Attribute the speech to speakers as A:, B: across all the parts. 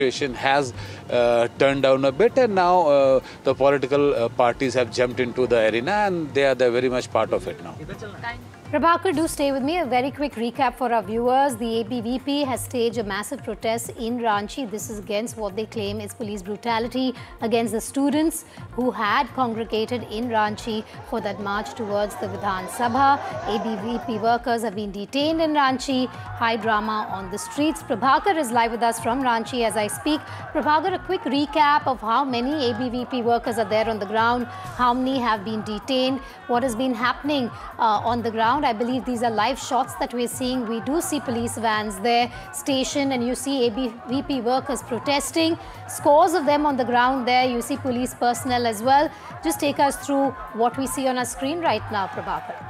A: situation has turned down a bit, and now the political parties have jumped into the arena, and they're very much part of it now.
B: Prabhakar, do stay with me. A very quick recap for our viewers. The ABVP has staged a massive protest in Ranchi. This is against what they claim is police brutality against the students who had congregated in Ranchi for that march towards the Vidhan Sabha. ABVP workers have been detained in Ranchi. High drama on the streets. Prabhakar is live with us from Ranchi as I speak. Prabhakar, a quick recap of how many ABVP workers are there on the ground, how many have been detained, what has been happening on the ground. I believe these are live shots that we're seeing. We do see police vans there stationed, and you see ABVP workers protesting. Scores of them on the ground there. You see police personnel as well. Just take us through what we see on our screen right now, Prabhakar.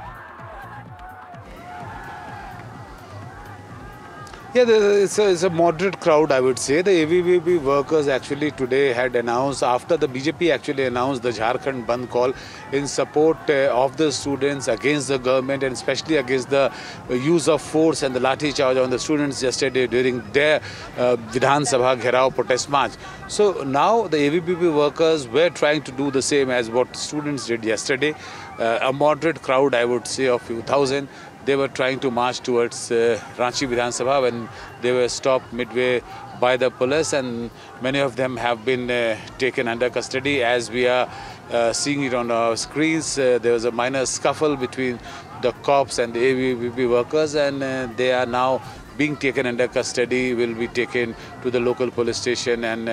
A: Yeah, it's a moderate crowd, I would say. The ABVP workers actually today had announced, after the BJP actually announced the Jharkhand Bandh call in support of the students against the government, and especially against the use of force and the lathi charge on the students yesterday during their Vidhan Sabha Gherao protest march. So now the ABVP workers were trying to do the same as what students did yesterday. A moderate crowd, I would say, of few thousand. They were trying to march towards Ranchi Vidhan Sabha when they were stopped midway by the police, and many of them have been taken under custody. As we are seeing it on our screens, there was a minor scuffle between the cops and the ABVP workers, and they are now being taken under custody, will be taken to the local police station, and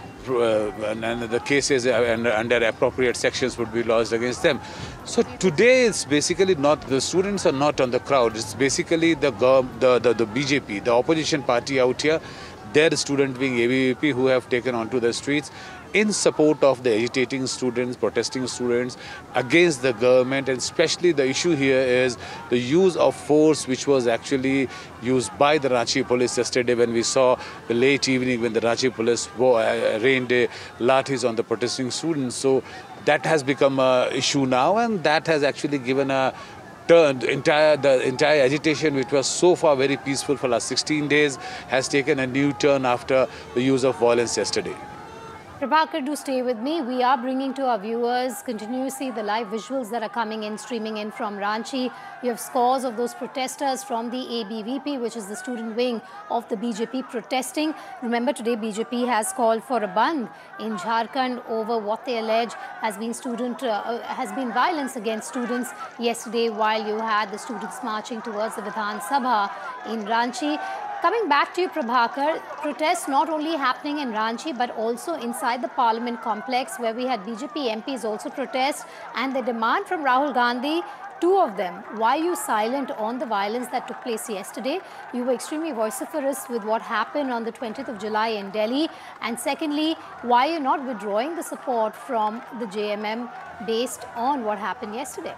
A: the cases under appropriate sections would be lodged against them. So today it's basically not, the students are not on the crowd, it's basically the BJP, the opposition party out here, their student being ABVP, who have taken onto the streets in support of the agitating students, protesting students against the government. And especially the issue here is the use of force, which was actually used by the Ranchi police yesterday when we saw the late evening when the Ranchi police rained lathis on the protesting students. So that has become an issue now, and that has actually given a turn. The entire agitation, which was so far very peaceful for last 16 days, has taken a new turn after the use of violence yesterday.
B: Prabhakar, do stay with me. We are bringing to our viewers continuously the live visuals that are coming in, streaming in from Ranchi. You have scores of those protesters from the ABVP, which is the student wing of the BJP, protesting. Remember, today BJP has called for a bandh in Jharkhand over what they allege has been violence against students yesterday, while you had the students marching towards the Vidhan Sabha in Ranchi. Coming back to you, Prabhakar, protests not only happening in Ranchi but also inside the Parliament complex, where we had BJP MPs also protest, and the demand from Rahul Gandhi, two of them. Why are you silent on the violence that took place yesterday? You were extremely vociferous with what happened on the 20th of July in Delhi. And secondly, why are you not withdrawing the support from the JMM based on what happened yesterday?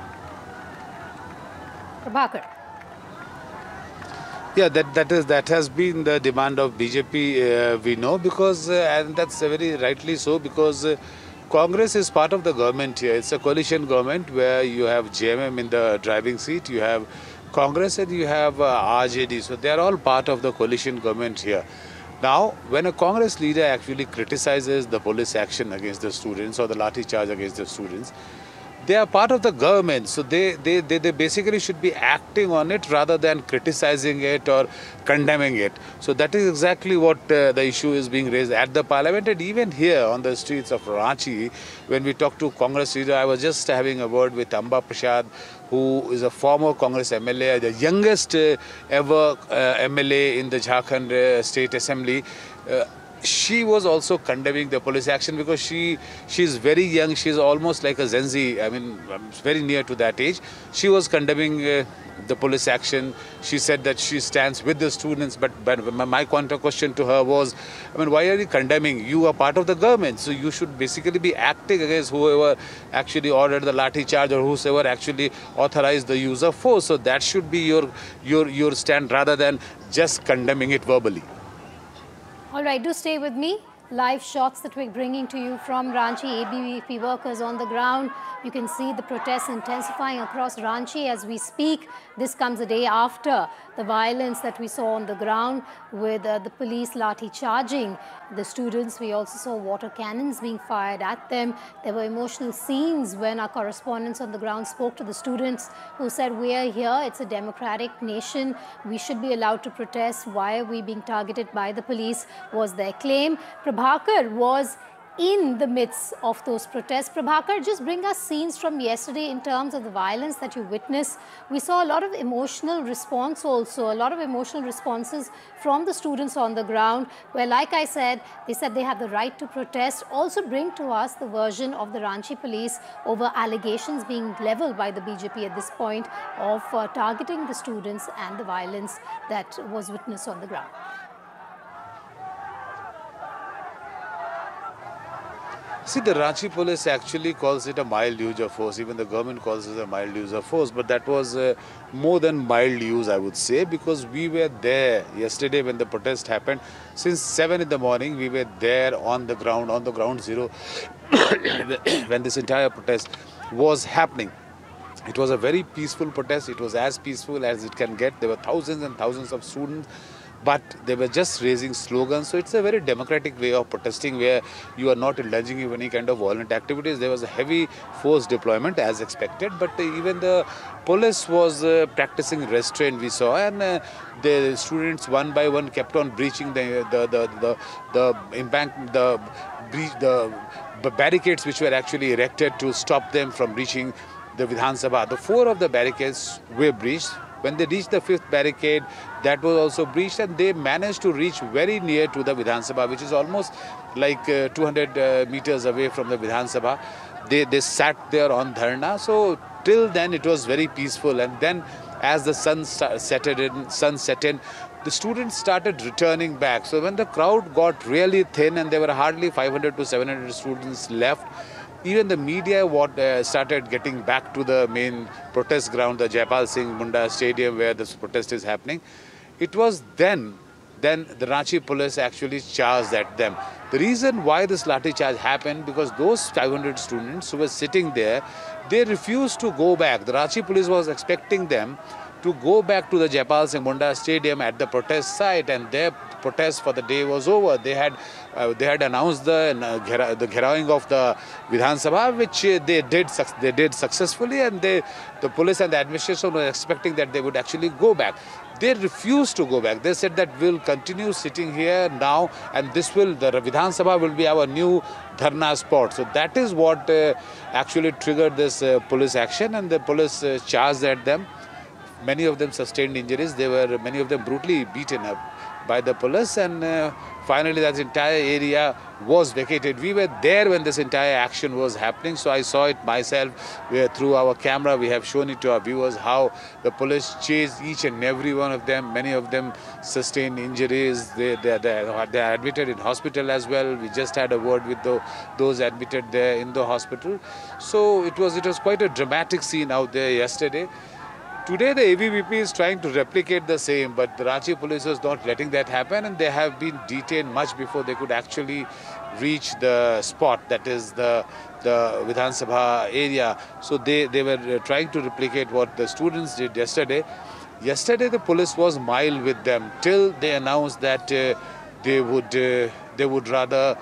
B: Prabhakar.
A: Yeah, that has been the demand of BJP, we know, because, and that's very rightly so, because Congress is part of the government here. It's a coalition government where you have JMM in the driving seat, you have Congress, and you have RJD. So they are all part of the coalition government here. Now, when a Congress leader actually criticizes the police action against the students or the lathi charge against the students, they are part of the government, so they basically should be acting on it rather than criticizing it or condemning it. So that is exactly what the issue is being raised at the Parliament, and even here on the streets of Ranchi. When we talk to Congress leader, I was just having a word with Amba Prasad, who is a former Congress MLA, the youngest ever MLA in the Jharkhand State Assembly. She was also condemning the police action because she's very young. She's almost like a Gen Z. I mean, very near to that age. She was condemning the police action. She said that she stands with the students. But my counter question to her was, I mean, why are you condemning? You are part of the government, so you should basically be acting against whoever actually ordered the lathi charge or whoever actually authorized the use of force. So that should be your stand rather than just condemning it verbally.
B: All right, do stay with me. Live shots that we're bringing to you from Ranchi, ABVP workers on the ground. You can see the protests intensifying across Ranchi as we speak. This comes a day after the the violence that we saw on the ground with the police lathi charging the students. We also saw water cannons being fired at them. There were emotional scenes when our correspondents on the ground spoke to the students who said, we are here, it's a democratic nation, we should be allowed to protest, why are we being targeted by the police, was their claim. Prabhakar was in the midst of those protests. Prabhakar, just bring us scenes from yesterday in terms of the violence that you witnessed. We saw a lot of emotional response also, a lot of emotional responses from the students on the ground, where, like I said, they said they have the right to protest. Also bring to us the version of the Ranchi police over allegations being leveled by the BJP at this point of targeting the students and the violence that was witnessed on the ground.
A: See, the Ranchi police actually calls it a mild use of force. Even the government calls it a mild use of force. But that was more than mild use, I would say, because we were there yesterday when the protest happened. Since 7 in the morning, we were there on the ground zero, when this entire protest was happening. It was a very peaceful protest. It was as peaceful as it can get. There were thousands and thousands of students, but they were just raising slogans. So it's a very democratic way of protesting, where you are not indulging in any kind of violent activities. There was a heavy force deployment as expected, but even the police was practicing restraint, we saw, and the students one by one kept on breaching the barricades which were actually erected to stop them from reaching the Vidhan Sabha. The 4 of the barricades were breached. When they reached the 5th barricade, that was also breached, and they managed to reach very near to the Vidhan Sabha, which is almost like 200 meters away from the Vidhan Sabha. They sat there on dharna. So till then it was very peaceful, and then as the sun set in, the students started returning back. So when the crowd got really thin and there were hardly 500 to 700 students left, even the media started getting back to the main protest ground, the Jaipal Singh Munda Stadium, where this protest is happening. It was then the Ranchi police actually charged at them. The reason why this lathi charge happened, because those 500 students who were sitting there, they refused to go back. The Ranchi police was expecting them to go back to the Jaipal Singh Munda Stadium at the protest site, and their protest for the day was over. They had announced the gherawing of the Vidhan Sabha, which they did successfully, and the police and the administration were expecting that they would actually go back. They refused to go back. They said that we'll continue sitting here now, and the Vidhan Sabha will be our new dharna spot. So that is what actually triggered this police action, and the police charged at them. Many of them sustained injuries. Many of them brutally beaten up by the police, and finally that entire area was vacated. We were there when this entire action was happening, so I saw it myself. Through our camera, we have shown it to our viewers how the police chased each and every one of them. Many of them sustained injuries. They are admitted in hospital as well. We just had a word with those admitted there in the hospital. So it was quite a dramatic scene out there yesterday. Today the ABVP is trying to replicate the same, but the Ranchi police was not letting that happen, and they have been detained much before they could actually reach the spot, that is the Vidhan Sabha area. So they were trying to replicate what the students did yesterday. Yesterday the police was mild with them till they announced that they would rather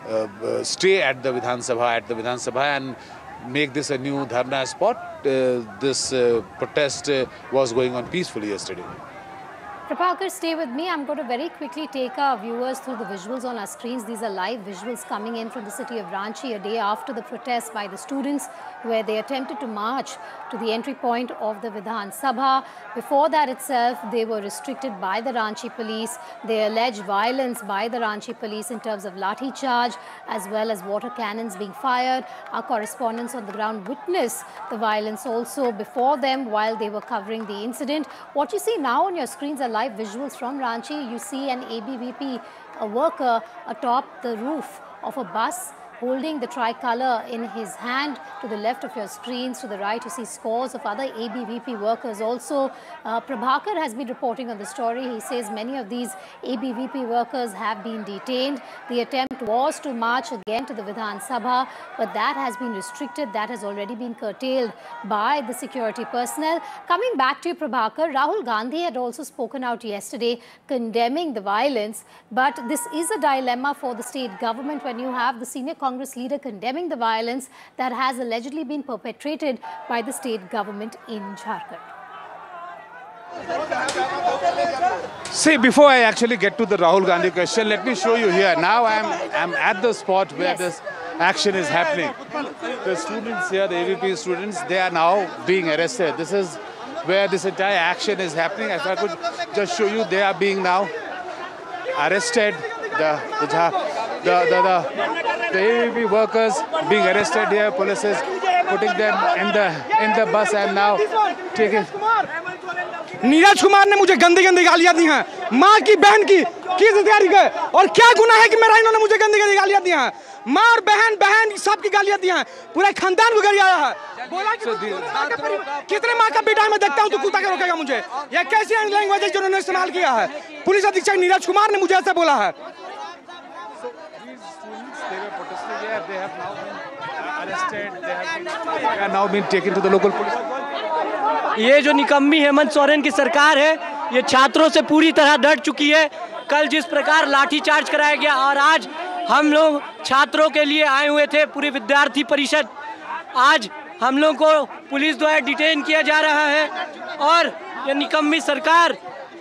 A: stay at the Vidhan Sabha and make this a new dharna spot. This protest was going on peacefully yesterday.
B: Prabhakar, stay with me. I'm going to very quickly take our viewers through the visuals on our screens. These are live visuals coming in from the city of Ranchi a day after the protest by the students, where they attempted to march to the entry point of the Vidhan Sabha. Before that itself, they were restricted by the Ranchi police. They alleged violence by the Ranchi police in terms of lathi charge, as well as water cannons being fired. Our correspondents on the ground witnessed the violence also before them while they were covering the incident. What you see now on your screens are live visuals from Ranchi. You see an ABVP worker atop the roof of a bus holding the tricolour in his hand. To the left of your screens, to the right, you see scores of other ABVP workers also. Prabhakar has been reporting on the story. He says many of these ABVP workers have been detained. The attempt was to march again to the Vidhan Sabha, but that has been restricted. That has already been curtailed by the security personnel. Coming back to you, Prabhakar, Rahul Gandhi had also spoken out yesterday condemning the violence, but this is a dilemma for the state government when you have the senior Congress leader condemning the violence that has allegedly been perpetrated by the state government in Jharkhand.
A: See, before I actually get to the Rahul Gandhi question, let me show you here. Now I'm at the spot where this action is happening. The students here, the ABVP students, they are now being arrested. This is where this entire action is happening. If I could just show you, they are being now arrested. The ABVP workers being arrested here. Police is putting them in the bus and now taking.
C: Neeraj Kumar ने मुझे गंदी गंदी गालियां दी हैं, माँ की बहन की किस अधिकारी के, और क्या गुनाह है कि मेरा इन्होंने मुझे गंदी गंदी गालियां दी हैं, माँ और बहन सबकी गालियां दी हैं, पूरा खानदान गुजर आया है। बोला कि कितने माँ का बेटा मैं देखता हूँ तो कुत्ता के रोकेगा मुझे। यह कैसी लैंग्वेज है जो उन्होंने इस्तेमाल किया है। पुलिस अधीक्षक नीरज कुमार ने मुझे ऐसा बोला है।
D: ये जो निकम्मी हेमंत सोरेन की सरकार है, ये छात्रों से पूरी तरह डट चुकी है। कल जिस प्रकार लाठीचार्ज कराया गया और आज हम लोग छात्रों के लिए आए हुए थे, पूरी विद्यार्थी परिषद, आज हम लोग को पुलिस द्वारा डिटेन किया जा रहा है और ये निकम्मी सरकार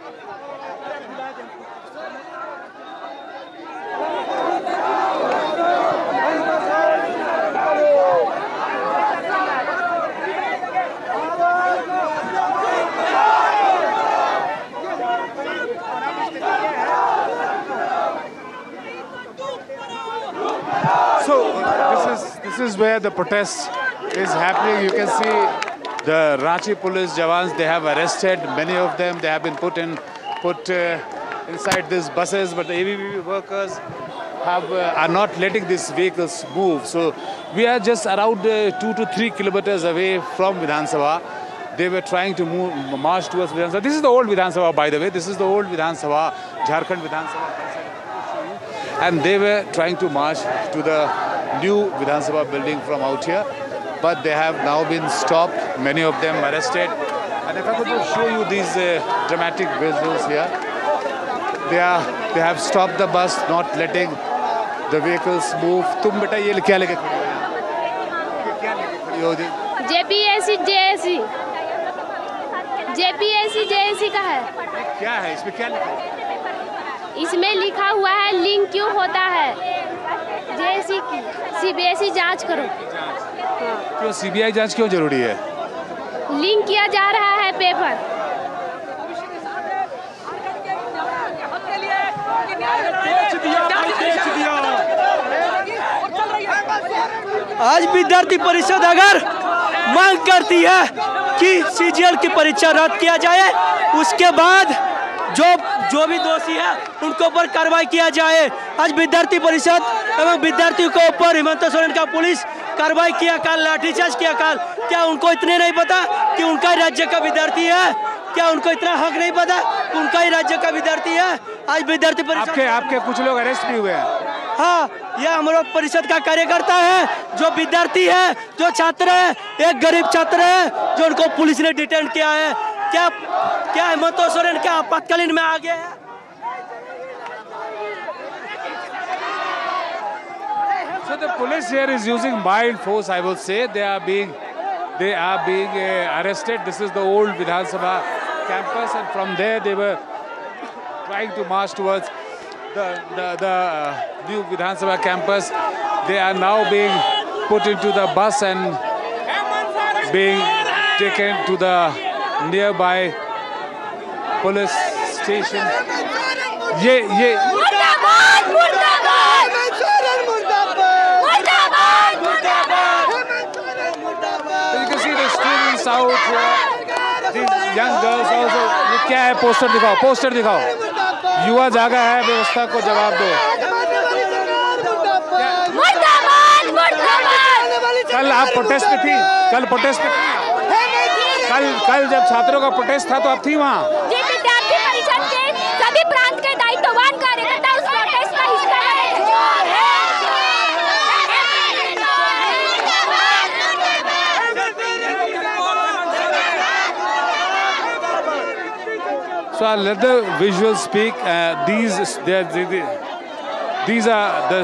A: This is where the protest is happening. You can see the Ranchi police jawans, they have arrested many of them. They have been put inside these buses, but the ABVP workers are not letting these vehicles move. So we are just around 2 to 3 kilometers away from Vidhan Sabha. They were trying to march towards Vidhan Sabha. This is the old Vidhan Sabha, by the way. This is the old Vidhan Sabha, Jharkhand Vidhan Sabha. And they were trying to march to the new Vidhan Sabha building from out here, but they have now been stopped, many of them arrested. And if I could just show you these dramatic visuals here, they have stopped the bus, not letting the vehicles move. तुम बेटा ये क्या लेके खड़ी हो?
E: JPSC का है।
A: क्या है इसमें, क्या लिखा है?
E: इसमें लिखा हुआ है लिंक क्यों होता है, जेएससी की सीबीएसई जांच करो।
A: क्यों सीबीआई जांच क्यों जरूरी है?
E: लिंक किया जा रहा है पेपर।
D: आज विद्यार्थी परिषद अगर मांग करती है कि सीजीएल की परीक्षा रद्द किया जाए, उसके बाद जो भी दोषी है उनको ऊपर कार्रवाई किया जाए। आज विद्यार्थी परिषद एवं विद्यार्थियों के ऊपर हेमंत सोरेन का पुलिस कार्रवाई किया, कल लाठीचार्ज किया। कल क्या उनको इतने नहीं पता कि उनका ही राज्य का विद्यार्थी है? क्या उनको इतना हक नहीं पता कि उनका ही राज्य का विद्यार्थी है? आज विद्यार्थी परिषद
A: आपके कुछ लोग अरेस्ट भी हुए हैं।
D: हाँ, यह हमारा परिषद का कार्यकर्ता है, जो विद्यार्थी है, जो छात्र है, एक गरीब छात्र है जो उनको पुलिस ने डिटेन किया है। क्या हेमंत सोरेन क्या आपातकालीन में आ गया है?
A: So the police here is using mild force, I would say. They are being arrested. This is the old Vidhan Sabha campus, and from there they were trying to march towards the new Vidhan Sabha campus. They are now being put into the bus and being taken to the nearby police station. ये you can see the students out here, these young girls also. ये क्या है? Poster दिखाओ। युवा जागा है, व्यवस्था को जवाब दो। आप प्रोटेस्ट पे थी? कल प्रोटेस्ट पे कल जब छात्रों का प्रोटेस्ट था तो आप थी वहाँ?
E: जी, विद्यार्थी परिषद के सभी प्रांत के दायित्ववान कार्यकर्ता उस प्रोटेस्ट का हिस्सा रहे थे।
A: So I'll let the visuals speak. These are the